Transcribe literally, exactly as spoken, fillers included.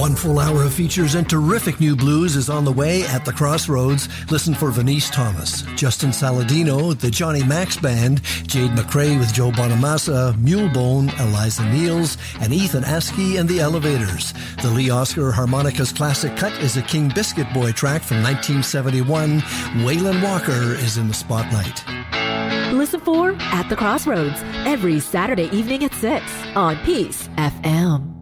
One full hour of features and terrific new blues is on the way at the Crossroads. Listen for Venice Thomas, Justin Saladino, the Johnny Max Band, Jade McRae with Joe Bonamassa, Mulebone, Eliza Niels, and Ethan Askey and the Elevators. The Lee Oscar Harmonicas classic cut is a King Biscuit Boy track from nineteen seventy-one. Waylon Walker is in the spotlight. Listen for At the Crossroads every Saturday evening at six on Peace F M.